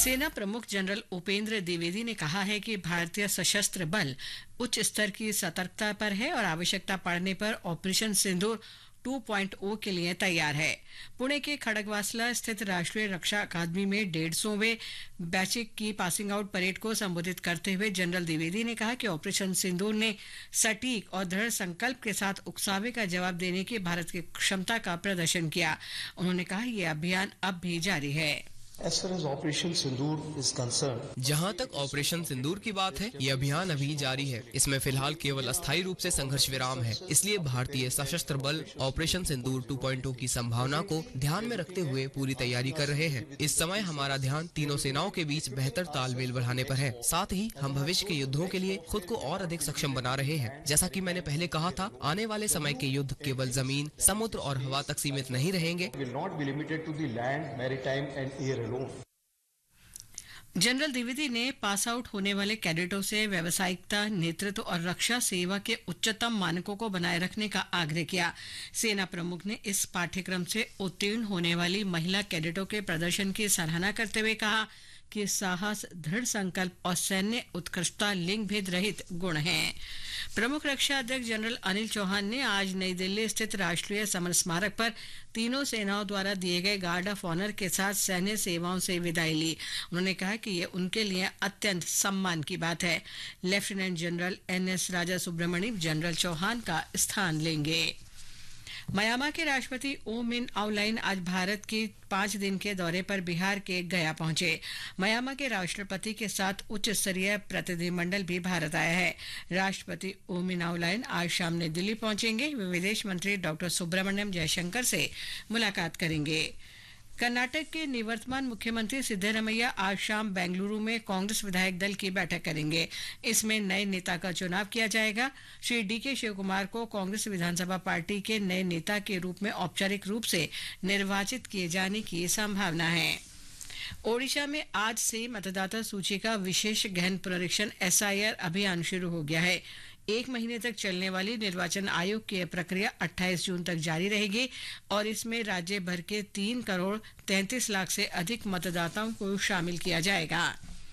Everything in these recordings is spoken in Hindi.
सेना प्रमुख जनरल उपेंद्र द्विवेदी ने कहा है कि भारतीय सशस्त्र बल उच्च स्तर की सतर्कता पर है और आवश्यकता पड़ने पर ऑपरेशन सिंदूर 2.0 के लिए तैयार है। पुणे के खड़गवासला स्थित राष्ट्रीय रक्षा अकादमी में 150वें बैचिक की पासिंग आउट परेड को संबोधित करते हुए जनरल द्विवेदी ने कहा कि ऑपरेशन सिंदूर ने सटीक और दृढ़ संकल्प के साथ उकसावे का जवाब देने की भारत की क्षमता का प्रदर्शन किया। उन्होंने कहा यह अभियान अब भी जारी है। As far as Operation Sindoor is concerned, जहां तक ऑपरेशन सिंदूर की बात है, ये अभियान अभी जारी है। इसमें फिलहाल केवल अस्थायी रूप से संघर्ष विराम है। इसलिए भारतीय सशस्त्र बल ऑपरेशन सिंदूर 2.0 की संभावना को ध्यान में रखते हुए पूरी तैयारी कर रहे हैं। इस समय हमारा ध्यान तीनों सेनाओं के बीच बेहतर तालमेल बढ़ाने पर है। साथ ही हम भविष्य के युद्धों के लिए खुद को और अधिक सक्षम बना रहे हैं। जैसा कि मैंने पहले कहा था, आने वाले समय के युद्ध केवल जमीन, समुद्र और हवा तक सीमित नहीं रहेंगे। will not be limited to the land, maritime and air alone. General Dwivedi ने पास आउट होने वाले कैडेटों से व्यावसायिकता, नेतृत्व और रक्षा सेवा के उच्चतम मानकों को बनाए रखने का आग्रह किया। सेना प्रमुख ने इस पाठ्यक्रम से उत्तीर्ण होने वाली महिला कैडेटों के प्रदर्शन की सराहना करते हुए कहा कि साहस, दृढ़ संकल्प और सैन्य उत्कृष्टता लिंग भेद रहित गुण हैं। प्रमुख रक्षा अध्यक्ष जनरल अनिल चौहान ने आज नई दिल्ली स्थित राष्ट्रीय समर स्मारक पर तीनों सेनाओं द्वारा दिए गए गार्ड ऑफ ऑनर के साथ सैन्य सेवाओं से विदाई ली। उन्होंने कहा कि ये उनके लिए अत्यंत सम्मान की बात है। लेफ्टिनेंट जनरल NS राजा सुब्रमण्यम जनरल चौहान का स्थान लेंगे। म्यांमार के राष्ट्रपति ओ मिन आउलाइन आज भारत के 5 दिन के दौरे पर बिहार के गया पहुंचे। म्यांमार के राष्ट्रपति के साथ उच्च स्तरीय प्रतिनिधिमंडल भी भारत आया है। राष्ट्रपति ओ मिन आउलाइन आज शाम नई दिल्ली पहुंचेंगे। वे विदेश मंत्री डॉक्टर सुब्रमण्यम जयशंकर से मुलाकात करेंगे। कर्नाटक के निवर्तमान मुख्यमंत्री सिद्धरमैया आज शाम बेंगलुरु में कांग्रेस विधायक दल की बैठक करेंगे। इसमें नए नेता का चुनाव किया जाएगा। श्री DK शिवकुमार को कांग्रेस विधानसभा पार्टी के नए नेता के रूप में औपचारिक रूप से निर्वाचित किए जाने की संभावना है। ओडिशा में आज से मतदाता सूची का विशेष गहन पुनरीक्षण SIR अभियान शुरू हो गया है। 1 महीने तक चलने वाली निर्वाचन आयोग की यह प्रक्रिया 28 जून तक जारी रहेगी और इसमें राज्य भर के 3 करोड़ 33 लाख से अधिक मतदाताओं को शामिल किया जाएगा।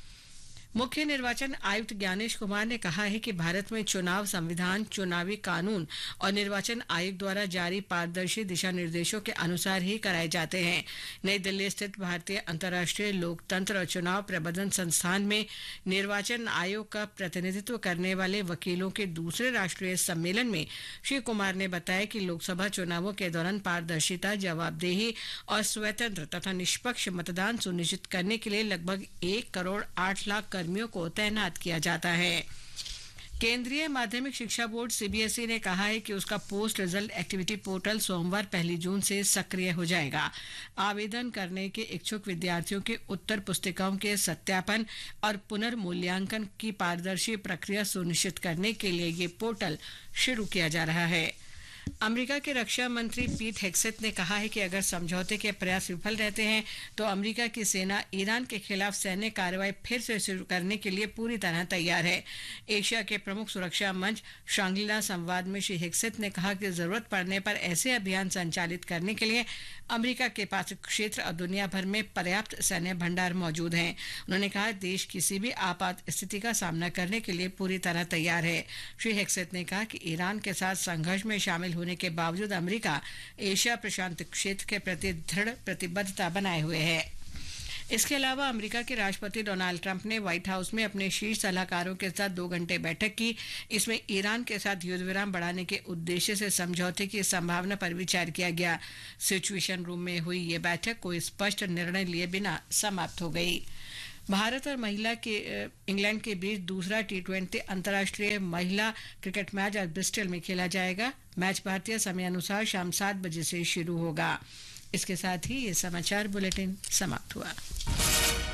मुख्य निर्वाचन आयुक्त ज्ञानेश कुमार ने कहा है कि भारत में चुनाव संविधान, चुनावी कानून और निर्वाचन आयोग द्वारा जारी पारदर्शी दिशा निर्देशों के अनुसार ही कराए जाते हैं। नई दिल्ली स्थित भारतीय अंतर्राष्ट्रीय लोकतंत्र और चुनाव प्रबंधन संस्थान में निर्वाचन आयोग का प्रतिनिधित्व करने वाले वकीलों के दूसरे राष्ट्रीय सम्मेलन में श्री कुमार ने बताया कि लोकसभा चुनावों के दौरान पारदर्शिता, जवाबदेही और स्वतंत्र तथा निष्पक्ष मतदान सुनिश्चित करने के लिए लगभग 1 करोड़ 8 लाख कर्मियों को तैनात किया जाता है। केंद्रीय माध्यमिक शिक्षा बोर्ड CBSE ने कहा है कि उसका पोस्ट रिजल्ट एक्टिविटी पोर्टल सोमवार 1 जून से सक्रिय हो जाएगा। आवेदन करने के इच्छुक विद्यार्थियों के उत्तर पुस्तिकाओं के सत्यापन और पुनर्मूल्यांकन की पारदर्शी प्रक्रिया सुनिश्चित करने के लिए ये पोर्टल शुरू किया जा रहा है। अमेरिका के रक्षा मंत्री पीट हेग्सेथ ने कहा है कि अगर समझौते के प्रयास विफल रहते हैं तो अमेरिका की सेना ईरान के खिलाफ सैन्य कार्रवाई फिर से शुरू करने के लिए पूरी तरह तैयार है। एशिया के प्रमुख सुरक्षा मंच शांग्री-ला संवाद में श्री हेग्सेथ ने कहा कि जरूरत पड़ने पर ऐसे अभियान संचालित करने के लिए अमेरिका के पास क्षेत्र और दुनिया भर में पर्याप्त सैन्य भंडार मौजूद हैं। उन्होंने कहा देश किसी भी आपात स्थिति का सामना करने के लिए पूरी तरह तैयार है। श्री हेग्सेथ ने कहा कि ईरान के साथ संघर्ष में शामिल होने के बावजूद अमेरिका एशिया प्रशांत क्षेत्र के प्रति दृढ़ प्रतिबद्धता बनाए हुए है। इसके अलावा अमेरिका के राष्ट्रपति डोनाल्ड ट्रंप ने व्हाइट हाउस में अपने शीर्ष सलाहकारों के साथ 2 घंटे बैठक की। इसमें ईरान के साथ युद्ध विराम बढ़ाने के उद्देश्य से समझौते की संभावना पर विचार किया गया। सिचुएशन रूम में हुई ये बैठक कोई स्पष्ट निर्णय लिए बिना समाप्त हो गई। भारत और इंग्लैंड के बीच दूसरा T20 अंतर्राष्ट्रीय महिला क्रिकेट मैच आज ब्रिस्टल में खेला जाएगा। मैच भारतीय समय अनुसार शाम 7 बजे से शुरू होगा। इसके साथ ही ये समाचार बुलेटिन समाप्त हुआ।